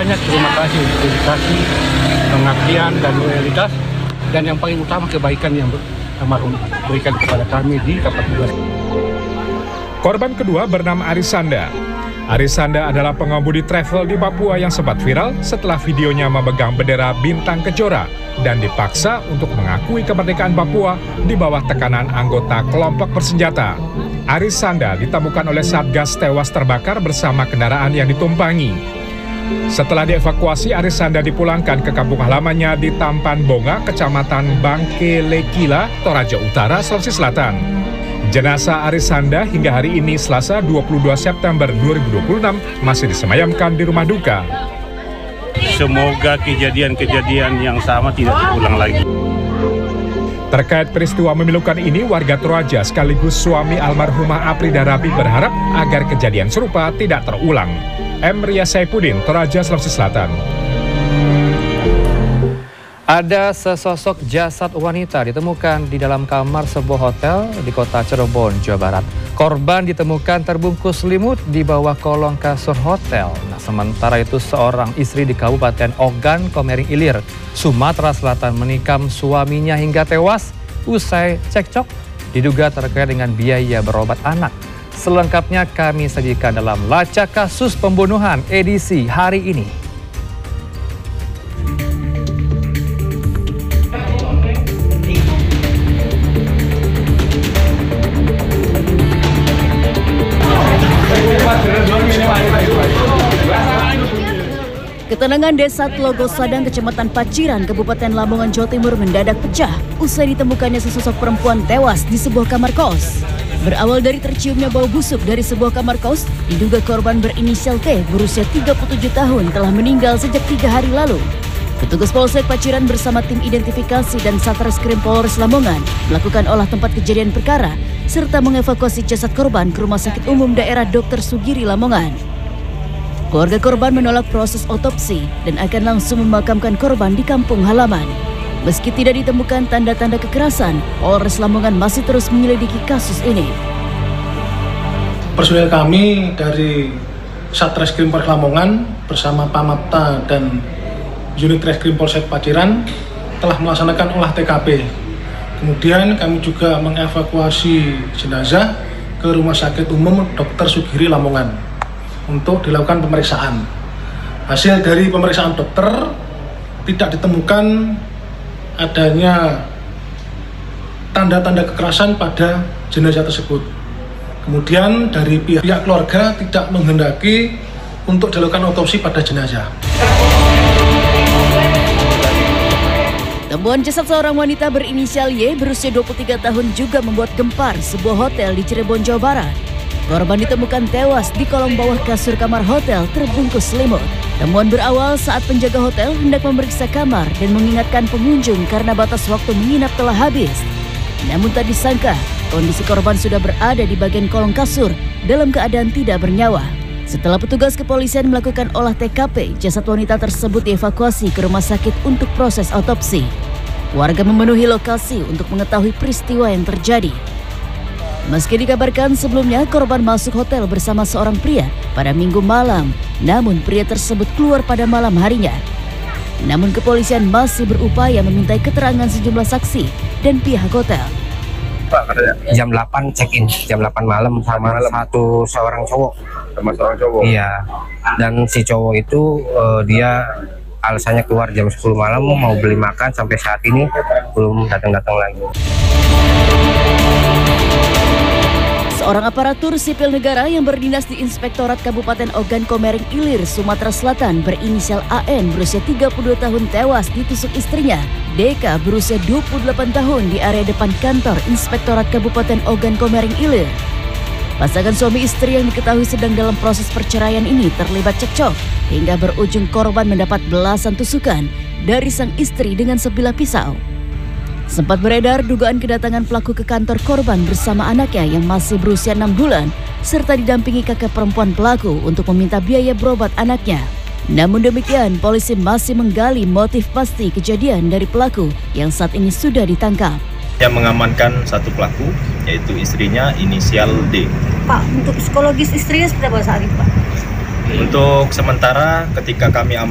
banyak terima kasih untuk dedikasi, pengabdian, dan loyalitas, dan yang paling utama kebaikan yang almarhum berikan kepada kami di Kapak Tugas. Korban kedua bernama Arisanda. Arisanda adalah pengemudi travel di Papua yang sempat viral setelah videonya memegang bendera Bintang Kejora dan dipaksa untuk mengakui kemerdekaan Papua di bawah tekanan anggota kelompok bersenjata. Arisanda ditemukan oleh Satgas tewas terbakar bersama kendaraan yang ditumpangi. Setelah dievakuasi, Arisanda dipulangkan ke kampung halamannya di Tampan Bonga, Kecamatan Bangke Lekila, Toraja Utara, Sulawesi Selatan. Jenazah Arisanda hingga hari ini Selasa 22 September 2026 masih disemayamkan di rumah duka. Semoga kejadian-kejadian yang sama tidak terulang lagi. Terkait peristiwa memilukan ini, warga Toraja sekaligus suami almarhumah Aprida Rabi berharap agar kejadian serupa tidak terulang. M. Ria Saipudin, Toraja, Sulawesi Selatan. Ada sesosok jasad wanita ditemukan di dalam kamar sebuah hotel di kota Cirebon, Jawa Barat. Korban ditemukan terbungkus selimut di bawah kolong kasur hotel. Nah, sementara itu seorang istri di Kabupaten Ogan, Komering Ilir, Sumatera Selatan menikam suaminya hingga tewas usai cekcok diduga terkait dengan biaya berobat anak. Selengkapnya kami sajikan dalam Lacak Kasus Pembunuhan edisi hari ini. Ketenangan Desa Tlogo Sadang, Kecamatan Paciran, Kabupaten Lamongan, Jawa Timur mendadak pecah usai ditemukannya sesosok perempuan tewas di sebuah kamar kos. Berawal dari terciumnya bau busuk dari sebuah kamar kos, diduga korban berinisial T berusia 37 tahun telah meninggal sejak 3 hari lalu. Petugas Polsek Paciran bersama tim identifikasi dan Satreskrim Polres Lamongan melakukan olah tempat kejadian perkara serta mengevakuasi jasad korban ke Rumah Sakit Umum Daerah Dr. Sugiri Lamongan. Keluarga korban menolak proses otopsi dan akan langsung memakamkan korban di kampung halaman. Meski tidak ditemukan tanda-tanda kekerasan, Polres Lamongan masih terus menyelidiki kasus ini. Personil kami dari Satreskrim Polres Lamongan bersama Pamapta dan Unit Reskrim Polsek Paciran telah melaksanakan olah TKP. Kemudian kami juga mengevakuasi jenazah ke Rumah Sakit Umum Dr. Sugiri Lamongan untuk dilakukan pemeriksaan. Hasil dari pemeriksaan dokter tidak ditemukan adanya tanda-tanda kekerasan pada jenazah tersebut. Kemudian dari pihak keluarga tidak menghendaki untuk dilakukan otopsi pada jenazah. Temuan jasad seorang wanita berinisial Y berusia 23 tahun juga membuat gempar sebuah hotel di Cirebon, Jawa Barat. Korban ditemukan tewas di kolong bawah kasur kamar hotel terbungkus selimut. Temuan berawal saat penjaga hotel hendak memeriksa kamar dan mengingatkan pengunjung karena batas waktu menginap telah habis. Namun tak disangka, kondisi korban sudah berada di bagian kolong kasur dalam keadaan tidak bernyawa. Setelah petugas kepolisian melakukan olah TKP, jasad wanita tersebut dievakuasi ke rumah sakit untuk proses otopsi. Warga memenuhi lokasi untuk mengetahui peristiwa yang terjadi. Meski dikabarkan sebelumnya korban masuk hotel bersama seorang pria pada Minggu malam, namun pria tersebut keluar pada malam harinya. Namun kepolisian masih berupaya memintai keterangan sejumlah saksi dan pihak hotel. Jam 8 check-in, jam 8 malam sama seorang cowok. Sama seorang cowok? Iya, dan si cowok itu dia alasannya keluar jam 10 malam mau beli makan, sampai saat ini belum datang-datang lagi. Seorang aparatur sipil negara yang berdinas di Inspektorat Kabupaten Ogan Komering Ilir, Sumatera Selatan berinisial AN berusia 32 tahun tewas ditusuk istrinya, DK berusia 28 tahun di area depan kantor Inspektorat Kabupaten Ogan Komering Ilir. Pasangan suami istri yang diketahui sedang dalam proses perceraian ini terlibat cekcok hingga berujung korban mendapat belasan tusukan dari sang istri dengan sebilah pisau. Sempat beredar dugaan kedatangan pelaku ke kantor korban bersama anaknya yang masih berusia 6 bulan serta didampingi kakak perempuan pelaku untuk meminta biaya berobat anaknya. Namun demikian, polisi masih menggali motif pasti kejadian dari pelaku yang saat ini sudah ditangkap. Yang mengamankan satu pelaku, yaitu istrinya inisial D. Pak, untuk psikologis istrinya seperti apa saat ini, Pak? Untuk sementara ketika kami